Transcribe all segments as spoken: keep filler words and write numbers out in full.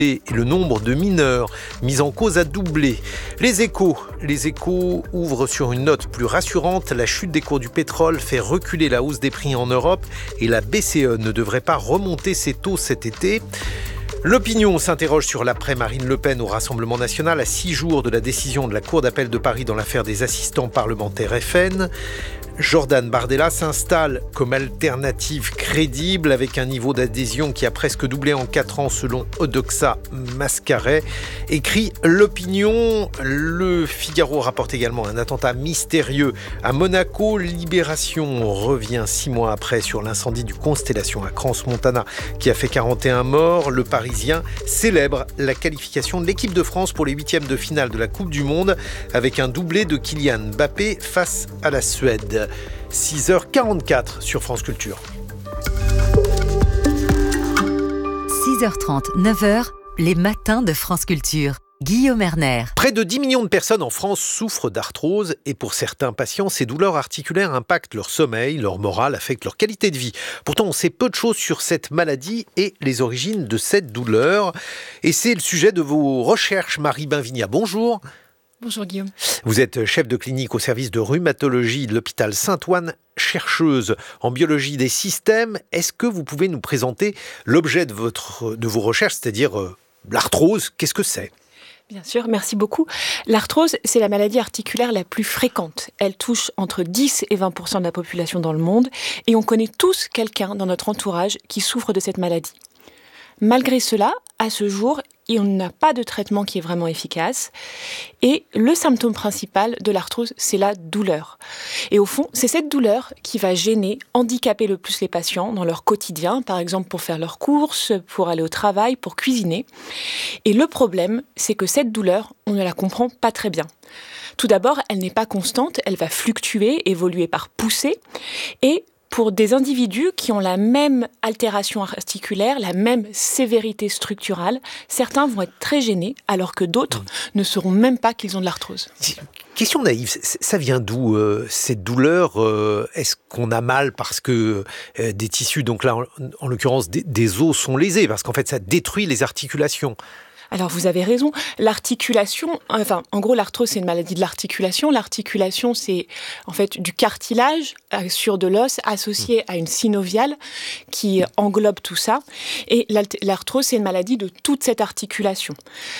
et le nombre de mineurs mis en cause a doublé. Les Échos. Les Échos ouvrent sur une note plus rassurante. La chute des cours du pétrole fait reculer la hausse des prix en Europe et la B C E ne devrait pas remonter ses taux cet été. L'Opinion s'interroge sur l'après Marine Le Pen au Rassemblement national à six jours de la décision de la Cour d'appel de Paris dans l'affaire des assistants parlementaires F N. Jordan Bardella s'installe comme alternative crédible avec un niveau d'adhésion qui a presque doublé en quatre ans selon Odoxa Mascaret. Écrit L'Opinion. Le Figaro rapporte également un attentat mystérieux à Monaco. Libération revient six mois après sur l'incendie du Constellation à Crans-Montana qui a fait quarante et un morts. Le Parisien célèbre la qualification de l'équipe de France pour les huitièmes de finale de la Coupe du Monde avec un doublé de Kylian Mbappé face à la Suède. six heures quarante-quatre sur France Culture. six heures trente, neuf heures, les matins de France Culture. Guillaume Erner. Près de dix millions de personnes en France souffrent d'arthrose et pour certains patients, ces douleurs articulaires impactent leur sommeil, leur morale, affectent leur qualité de vie. Pourtant, on sait peu de choses sur cette maladie et les origines de cette douleur. Et c'est le sujet de vos recherches, Marie Benvigna. Bonjour. Bonjour Guillaume. Vous êtes chef de clinique au service de rhumatologie de l'hôpital Sainte-Ouen, chercheuse en biologie des systèmes. Est-ce que vous pouvez nous présenter l'objet de, votre, de vos recherches, c'est-à-dire euh, l'arthrose? Qu'est-ce que c'est ? Bien sûr, merci beaucoup. L'arthrose, c'est la maladie articulaire la plus fréquente. Elle touche entre dix et vingt pour cent de la population dans le monde et on connaît tous quelqu'un dans notre entourage qui souffre de cette maladie. Malgré cela, à ce jour, on n'a pas de traitement qui est vraiment efficace. Et le symptôme principal de l'arthrose, c'est la douleur. Et au fond, c'est cette douleur qui va gêner, handicaper le plus les patients dans leur quotidien, par exemple pour faire leurs courses, pour aller au travail, pour cuisiner. Et le problème, c'est que cette douleur, on ne la comprend pas très bien. Tout d'abord, elle n'est pas constante, elle va fluctuer, évoluer par poussée. Et pour des individus qui ont la même altération articulaire, la même sévérité structurale, certains vont être très gênés, alors que d'autres mmh. ne sauront même pas qu'ils ont de l'arthrose. Question naïve, ça vient d'où euh, cette douleur euh, Est-ce qu'on a mal parce que euh, des tissus, donc là en, en l'occurrence des, des os sont lésés, parce qu'en fait ça détruit les articulations? Alors vous avez raison, l'articulation, enfin en gros l'arthrose c'est une maladie de l'articulation. L'articulation c'est en fait du cartilage sur de l'os associé à une synoviale qui englobe tout ça. Et l'arthrose c'est une maladie de toute cette articulation.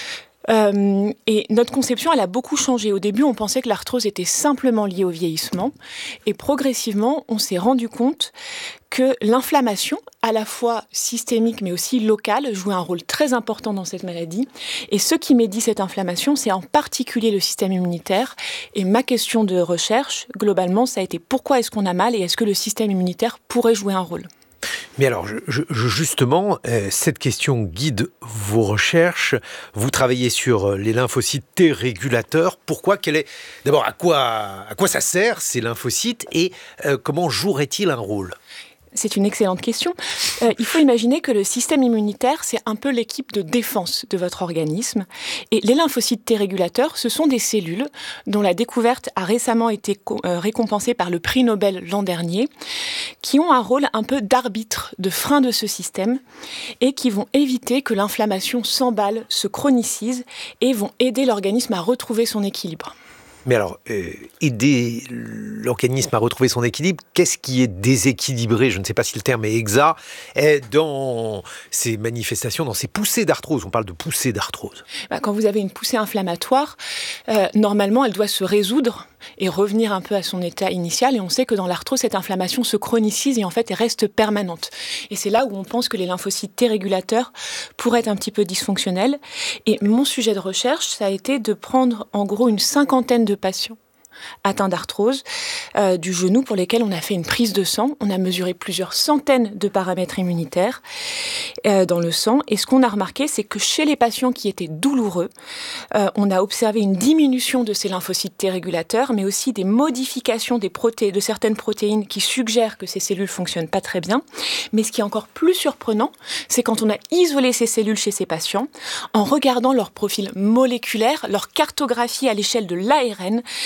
Euh, et notre conception, elle a beaucoup changé. Au début, on pensait que l'arthrose était simplement liée au vieillissement. Et progressivement, on s'est rendu compte que l'inflammation, à la fois systémique mais aussi locale, jouait un rôle très important dans cette maladie. Et ce qui médit cette inflammation, c'est en particulier le système immunitaire. Et ma question de recherche, globalement, ça a été pourquoi est-ce qu'on a mal et est-ce que le système immunitaire pourrait jouer un rôle ? Mais alors, je, je, justement, euh, cette question guide vos recherches. Vous travaillez sur les lymphocytes T régulateurs. Pourquoi quel est... D'abord, à quoi, à quoi ça sert, ces lymphocytes, et euh, comment joueraient-ils un rôle ? C'est une excellente question. Euh, il faut imaginer que le système immunitaire, c'est un peu l'équipe de défense de votre organisme. Et les lymphocytes T régulateurs, ce sont des cellules dont la découverte a récemment été co- euh, récompensée par le prix Nobel l'an dernier, qui ont un rôle un peu d'arbitre, de frein de ce système, et qui vont éviter que l'inflammation s'emballe, se chronicise, et vont aider l'organisme à retrouver son équilibre. Mais alors, euh, aider l'organisme à retrouver son équilibre, qu'est-ce qui est déséquilibré, je ne sais pas si le terme est exact, est dans ces manifestations, dans ces poussées d'arthrose? On parle de poussées d'arthrose. Bah, quand vous avez une poussée inflammatoire, euh, normalement, elle doit se résoudre et revenir un peu à son état initial. Et on sait que dans l'arthrose, cette inflammation se chronicise et en fait, elle reste permanente. Et c'est là où on pense que les lymphocytes T régulateurs pourraient être un petit peu dysfonctionnels. Et mon sujet de recherche, ça a été de prendre en gros une cinquantaine de patients atteints d'arthrose euh, du genou pour lesquels on a fait une prise de sang. On a mesuré plusieurs centaines de paramètres immunitaires euh, dans le sang. Et ce qu'on a remarqué, c'est que chez les patients qui étaient douloureux, euh, on a observé une diminution de ces lymphocytes T régulateurs, mais aussi des modifications des proté- de certaines protéines qui suggèrent que ces cellules fonctionnent pas très bien. Mais ce qui est encore plus surprenant, c'est quand on a isolé ces cellules chez ces patients, en regardant leur profil moléculaire, leur cartographie à l'échelle de l'A R N, ces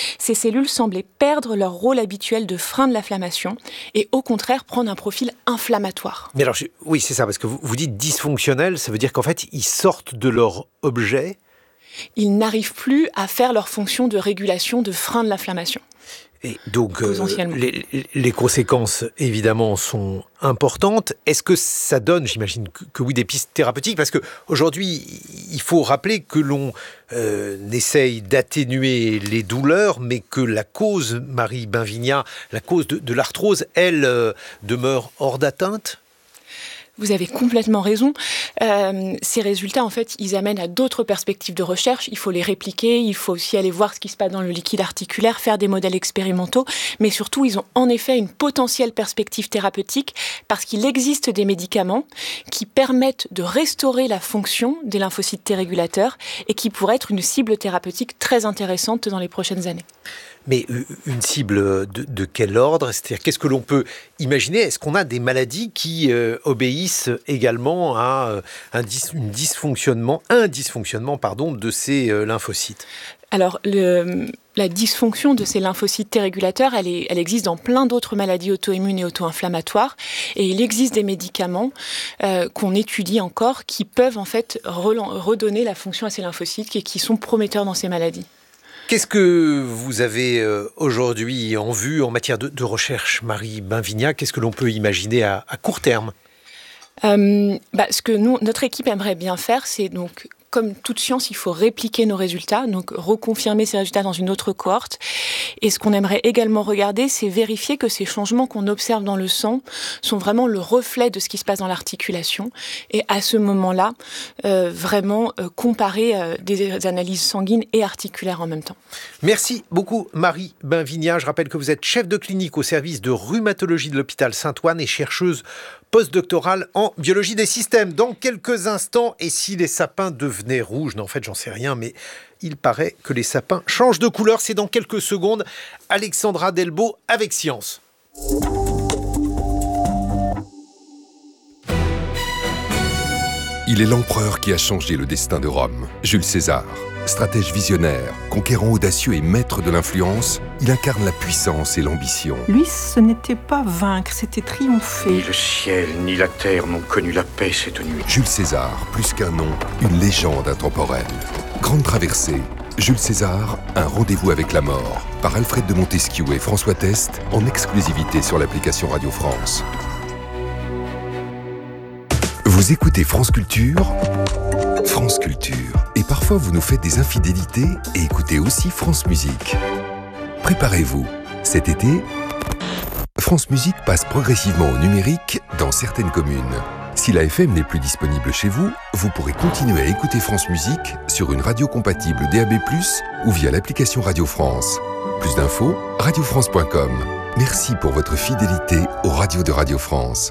cellules semblaient perdre leur rôle habituel de frein de l'inflammation et au contraire prendre un profil inflammatoire. Mais alors, je, oui, c'est ça, parce que vous, vous dites dysfonctionnels, ça veut dire qu'en fait, ils sortent de leur objet. Ils n'arrivent plus à faire leur fonction de régulation, de frein de l'inflammation. Et donc, euh, les, les conséquences, évidemment, sont importantes. Est-ce que ça donne, j'imagine que, que oui, des pistes thérapeutiques? Parce qu'aujourd'hui, il faut rappeler que l'on euh, essaye d'atténuer les douleurs, mais que la cause, Marie Benvigna, la cause de, de l'arthrose, elle, euh, demeure hors d'atteinte. Vous avez complètement raison. Euh, ces résultats, en fait, ils amènent à d'autres perspectives de recherche. Il faut les répliquer, il faut aussi aller voir ce qui se passe dans le liquide articulaire, faire des modèles expérimentaux. Mais surtout, ils ont en effet une potentielle perspective thérapeutique parce qu'il existe des médicaments qui permettent de restaurer la fonction des lymphocytes T régulateurs et qui pourraient être une cible thérapeutique très intéressante dans les prochaines années. Mais une cible de, de quel ordre? C'est-à-dire, qu'est-ce que l'on peut imaginer? Est-ce qu'on a des maladies qui euh, obéissent également à euh, un, dis, un dysfonctionnement, un dysfonctionnement pardon, de ces euh, lymphocytes? Alors, le, la dysfonction de ces lymphocytes T régulateurs, elle, est, elle existe dans plein d'autres maladies auto-immunes et auto-inflammatoires. Et il existe des médicaments euh, qu'on étudie encore qui peuvent en fait redonner la fonction à ces lymphocytes et qui sont prometteurs dans ces maladies. Qu'est-ce que vous avez euh, aujourd'hui en vue en matière de, de recherche, Marie Benvigna? Qu'est-ce que l'on peut imaginer à, à court terme? euh, bah, Ce que nous, notre équipe aimerait bien faire, c'est donc... Comme toute science, il faut répliquer nos résultats, donc reconfirmer ces résultats dans une autre cohorte. Et ce qu'on aimerait également regarder, c'est vérifier que ces changements qu'on observe dans le sang sont vraiment le reflet de ce qui se passe dans l'articulation. Et à ce moment-là, euh, vraiment euh, comparer euh, des analyses sanguines et articulaires en même temps. Merci beaucoup, Marie Benvigna. Je rappelle que vous êtes chef de clinique au service de rhumatologie de l'hôpital Saint-Ouen et chercheuse postdoctorale en biologie des systèmes. Dans quelques instants, et si les sapins devenaient rouges? Non, en fait, j'en sais rien, mais il paraît que les sapins changent de couleur. C'est dans quelques secondes. Alexandra Delbo avec Science. Il est l'empereur qui a changé le destin de Rome, Jules César. Stratège visionnaire, conquérant audacieux et maître de l'influence, il incarne la puissance et l'ambition. Lui, ce n'était pas vaincre, c'était triompher. Ni le ciel, ni la terre n'ont connu la paix cette nuit. Jules César, plus qu'un nom, une légende intemporelle. Grande traversée, Jules César, un rendez-vous avec la mort, par Alfred de Montesquieu et François Test, en exclusivité sur l'application Radio France. Vous écoutez France Culture, France Culture. Et parfois vous nous faites des infidélités et écoutez aussi France Musique. Préparez-vous, cet été, France Musique passe progressivement au numérique dans certaines communes. Si la F M n'est plus disponible chez vous, vous pourrez continuer à écouter France Musique sur une radio compatible D A B plus, ou via l'application Radio France. Plus d'infos, radio france point com. Merci pour votre fidélité aux radios de Radio France.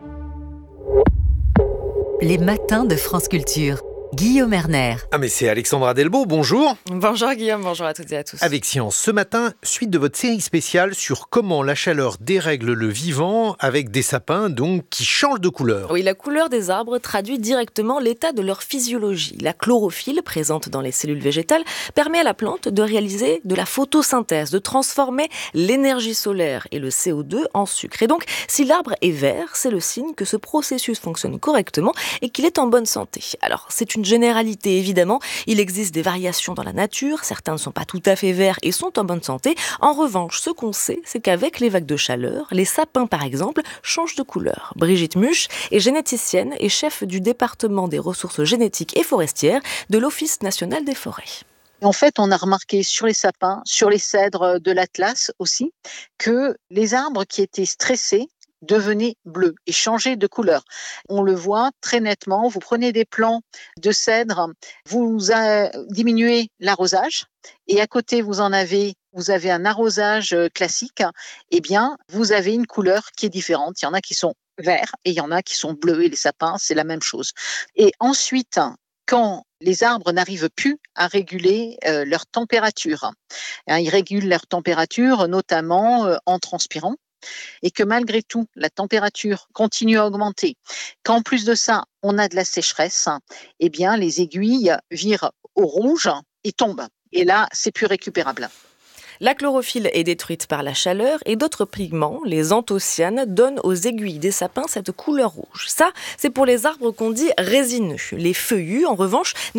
Les matins de France Culture. Guillaume Erner. Ah mais c'est Alexandra Delbo, bonjour. Bonjour Guillaume, bonjour à toutes et à tous. Avec Science, ce matin, suite de votre série spéciale sur comment la chaleur dérègle le vivant avec des sapins donc qui changent de couleur. Oui, la couleur des arbres traduit directement l'état de leur physiologie. La chlorophylle, présente dans les cellules végétales, permet à la plante de réaliser de la photosynthèse, de transformer l'énergie solaire et le C O deux en sucre. Et donc, si l'arbre est vert, c'est le signe que ce processus fonctionne correctement et qu'il est en bonne santé. Alors, c'est une généralité, évidemment. Il existe des variations dans la nature. Certains ne sont pas tout à fait verts et sont en bonne santé. En revanche, ce qu'on sait, c'est qu'avec les vagues de chaleur, les sapins, par exemple, changent de couleur. Brigitte Muche est généticienne et chef du département des ressources génétiques et forestières de l'Office national des forêts. En fait, on a remarqué sur les sapins, sur les cèdres de l'Atlas aussi, que les arbres qui étaient stressés devenaient bleus et changeaient de couleur. On le voit très nettement. Vous prenez des plants de cèdre, vous a, diminuez l'arrosage et à côté vous en avez, vous avez un arrosage classique. Eh bien, vous avez une couleur qui est différente. Il y en a qui sont verts et il y en a qui sont bleus et les sapins, c'est la même chose. Et ensuite, quand les arbres n'arrivent plus à réguler euh, leur température, hein, ils régulent leur température notamment euh, en transpirant. Et que malgré tout, la température continue à augmenter, qu'en plus de ça, on a de la sécheresse, eh bien, les aiguilles virent au rouge et tombent. Et là, c'est plus récupérable. La chlorophylle est détruite par la chaleur et d'autres pigments, les anthocyanes, donnent aux aiguilles des sapins cette couleur rouge. Ça, c'est pour les arbres qu'on dit résineux. Les feuillus, en revanche, ne